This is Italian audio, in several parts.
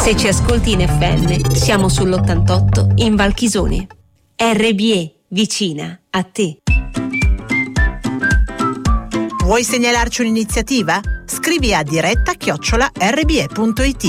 Se ci ascolti in FM, siamo sull'88 in Valchisone. RBE, vicina a te. Vuoi segnalarci un'iniziativa? Scrivi a diretta@rbe.it.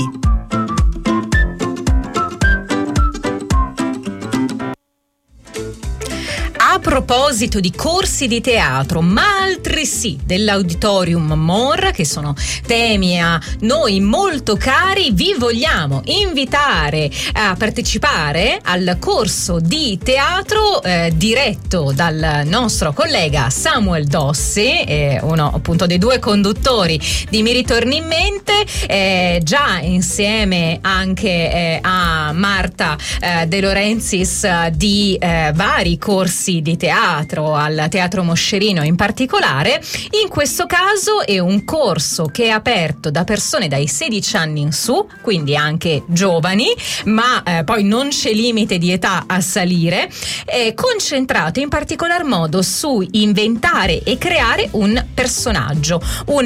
A proposito di corsi di teatro, ma altresì dell'Auditorium MOR, che sono temi a noi molto cari, vi vogliamo invitare a partecipare al corso di teatro diretto dal nostro collega Samuel Dossi, uno appunto dei due conduttori di Mi ritorni in mente, già insieme anche a Marta De Laurentiis di vari corsi di teatro, al Teatro Moscerino in particolare. In questo caso è un corso che è aperto da persone dai 16 anni in su, quindi anche giovani, ma poi non c'è limite di età a salire, concentrato in particolar modo su inventare e creare un personaggio,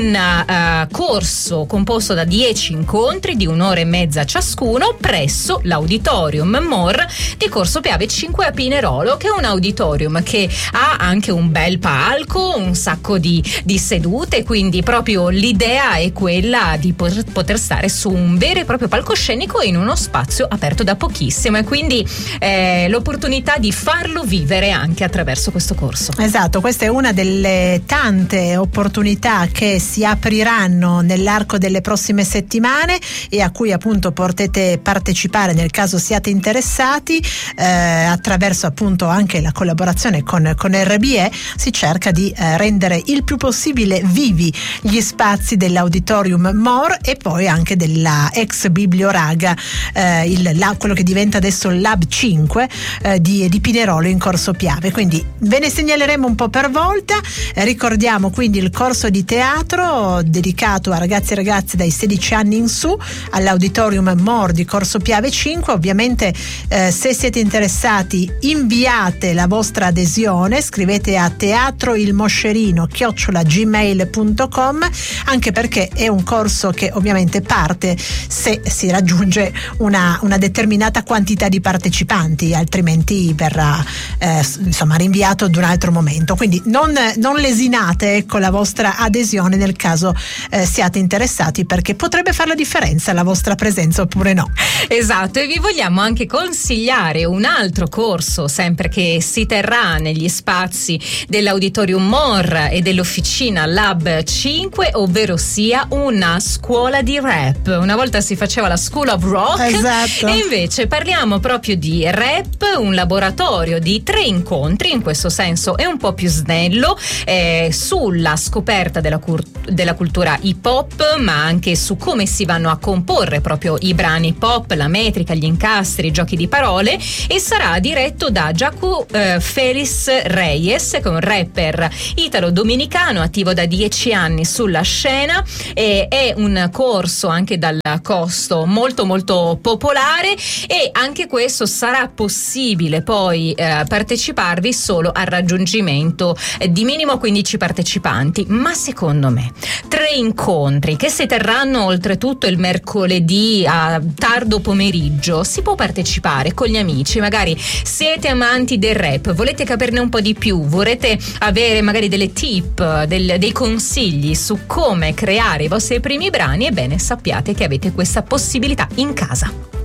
un corso composto da 10 incontri di 1 ora e mezza ciascuno presso l'Auditorium MOR di Corso Piave 5 a Pinerolo, che è un auditorium che ha anche un bel palco, un sacco di sedute, quindi proprio l'idea è quella di poter stare su un vero e proprio palcoscenico in uno spazio aperto da pochissimo, e quindi l'opportunità di farlo vivere anche attraverso questo corso. Esatto, questa è una delle tante opportunità che si apriranno nell'arco delle prossime settimane e a cui appunto potete partecipare nel caso siate interessati, attraverso appunto anche la collaborazione con RBE. Si cerca di rendere il più possibile vivi gli spazi dell'Auditorium MOR e poi anche della ex Biblioraga, quello che diventa adesso il Lab 5 di Pinerolo in Corso Piave. Quindi ve ne segnaleremo un po' per volta. Ricordiamo quindi il corso di teatro dedicato a ragazzi e ragazze dai 16 anni in su all'Auditorium MOR di Corso Piave 5. Ovviamente se siete interessati inviate la vostra adesione, scrivete a teatroilmoscerino@gmail.com, anche perché è un corso che ovviamente parte se si raggiunge una determinata quantità di partecipanti, altrimenti verrà rinviato ad un altro momento. Quindi non lesinate, ecco, la vostra adesione nel caso siate interessati, perché potrebbe fare la differenza la vostra presenza oppure no. Esatto, e vi vogliamo anche consigliare un altro corso, sempre che si terrà negli spazi dell'Auditorium MOR e dell'Officina Lab 5, ovvero sia una scuola di rap. Una volta si faceva la School of Rock, esatto, e invece parliamo proprio di rap, un laboratorio di 3 incontri, in questo senso è un po' più snello, sulla scoperta della cultura hip hop, ma anche su come si vanno a comporre proprio i brani hip hop, la metrica, gli incastri, i giochi di parole, e sarà diretto da Jaco Feliz Reyes, che è un rapper italo-dominicano attivo da 10 anni sulla scena. È un corso anche dal costo molto molto popolare, e anche questo sarà possibile poi parteciparvi solo al raggiungimento di minimo 15 partecipanti. Ma secondo me 3 incontri che si terranno oltretutto il mercoledì a tardo pomeriggio, si può partecipare con gli amici, magari siete amanti del rap, volete capirne un po' di più, vorrete avere magari delle tip, dei consigli su come creare i vostri primi brani, ebbene sappiate che avete questa possibilità in casa.